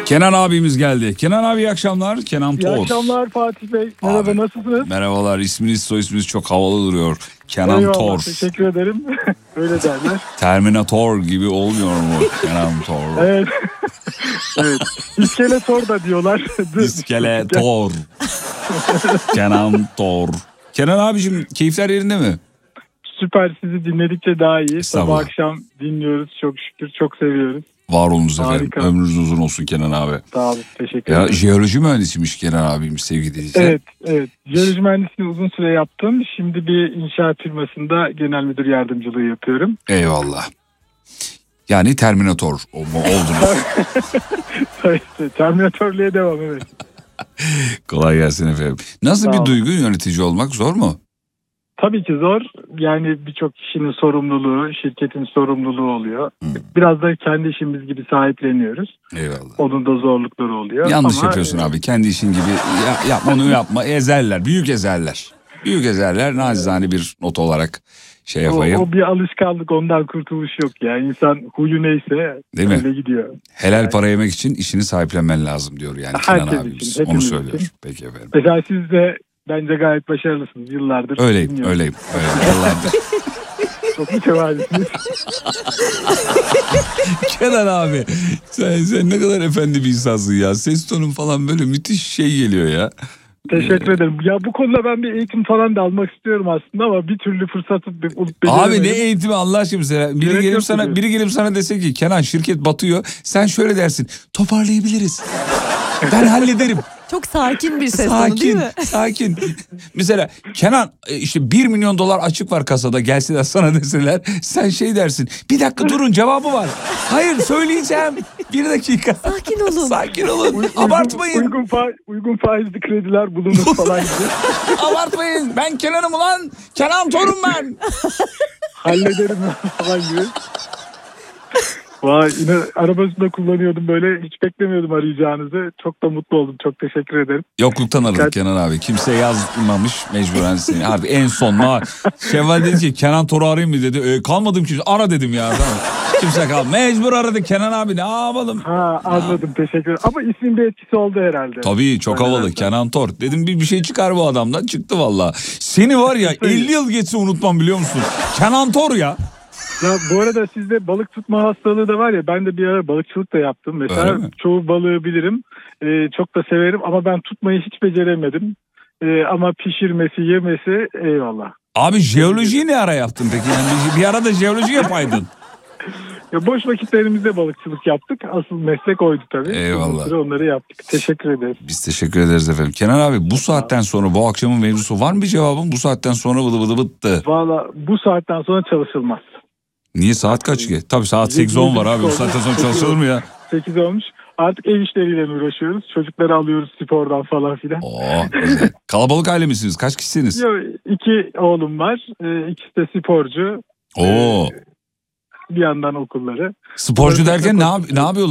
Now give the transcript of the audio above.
Kenan abimiz geldi. Kenan abi iyi akşamlar. Kenan Tor. İyi akşamlar Fatih Bey. Merhaba, abi, nasılsınız? Merhabalar. İsminiz soy isminiz çok havalı duruyor. Kenan Eyvallah, Tor. teşekkür ederim. Öyle derler. Terminator gibi olmuyor mu Kenan Tor? Evet. Evet. İskeletor da diyorlar. İskeletor. Kenan Tor. Kenan abicim keyifler yerinde mi? Süper, sizi dinledikçe daha iyi. Sabah Estağfurullah. akşam dinliyoruz, çok şükür, çok seviyoruz. Var olunuz efendim. Harika. Ömrünüz uzun olsun Kenan abi. Sağ olun, teşekkür Ya ederim. jeoloji mühendisiymiş Kenan abimiz sevgili dinleyiciler. Evet. Jeoloji mühendisliğini uzun süre yaptım. Şimdi bir inşaat firmasında genel müdür yardımcılığı yapıyorum. Eyvallah. Yani Terminator oldunuz. Terminatörlüğe devam, evet. Kolay gelsin efendim. Nasıl Sağ bir olun. duygu yönetici olmak, zor mu? Tabii ki zor. Yani birçok kişinin sorumluluğu, şirketin sorumluluğu oluyor. Biraz da kendi işimiz gibi sahipleniyoruz. Eyvallah. Onun da zorlukları oluyor. Yanlış Ama, yapıyorsun abi. Kendi işin gibi yapma onu yapma. Ezerler. Büyük ezerler. Büyük ezerler. Nacizane bir not olarak şey yapayım. O bir alışkanlık, ondan kurtuluş yok ya. İnsan huyu neyse Değil mi? öyle gidiyor. Helal Yani. para yemek için işini sahiplenmen lazım diyor yani Herkes Kenan için, abimiz. hepimiz Onu için. söylüyor. Peki efendim. Mesela siz de bence gayet başarılısınız yıllardır. Öyleyim. dinliyorum. Öyleyim. Yıllardır. Çok mütevazisiniz. Kenan abi sen ne kadar efendi bir insansın ya. Ses tonun falan böyle müthiş şey geliyor ya. Teşekkür ederim. Ya bu konuda ben bir eğitim falan da almak istiyorum aslında ama bir türlü fırsatı bulup Abi ne beceremedim. eğitimi Allah aşkına mesela. Gerek yok Biri gelip sana dese ki Kenan şirket batıyor. Sen şöyle dersin. Toparlayabiliriz. Ben hallederim. Çok sakin bir ses tonu değil mi? Sakin. Mesela Kenan işte 1 milyon dolar açık var kasada, gelseler sana deseler sen şey dersin. Bir dakika durun, cevabı var. Hayır söyleyeceğim. 1 dakika. Sakin olun. Sakin olun. Abartmayın. Uygun faizli krediler bulunur falan gibi. Abartmayın. Ben Kenan'ım ulan. Kenan Torun ben. Hallederim falan gibi. Vay, yine arabasında kullanıyordum böyle, hiç beklemiyordum arayacağınızı. Çok da mutlu oldum, çok teşekkür ederim. Yokluktan aradık Kenan abi. Kimse yazmamış mecburen seni. Abi en son Şevval dedi ki Kenan Tor'u arayayım mı dedi. Kalmadım kimse. Ara dedim ya. Tamam. Kimse kalmadı. Mecbur aradık Kenan abi, ne yapalım. Anladım, teşekkür ederim. Ama ismin bir etkisi oldu herhalde. Tabii çok havalı Kenan Tor. Dedim bir şey çıkar bu adamdan, çıktı valla. Seni var ya 50 yıl geçse unutmam biliyor musun? Kenan Tor ya. Ya bu arada sizde balık tutma hastalığı da var ya, ben de bir ara balıkçılık da yaptım. Mesela çoğu balığı bilirim. Çok da severim ama ben tutmayı hiç beceremedim. Ama pişirmesi, yemesi eyvallah. Abi jeolojiyi ne ara yaptın peki? Yani bir ara da jeoloji yapaydın. Ya boş vakitlerimizde balıkçılık yaptık. Asıl meslek oydu tabii. Eyvallah. Uzun süre onları yaptık. Teşekkür ederiz. Biz teşekkür ederiz efendim. Kenan abi bu saatten sonra bu akşamın mevzusu var mı bir cevabın? Bu saatten sonra vıdı bıttı. Valla bu saatten sonra çalışılmaz. Niye, saat kaç ki? Tabii saat 8-10 var abi. Bu saatten sonra çalışılır mı ya? 8 olmuş. Artık ev işleriyle uğraşıyoruz. Çocukları alıyoruz spordan falan filan. Güzel. Kalabalık aile misiniz? Kaç kişisiniz? Yok, 2 oğlum var. İkisi de sporcu. Bir yandan okulları. Sporcu derken ne yapıyorlar?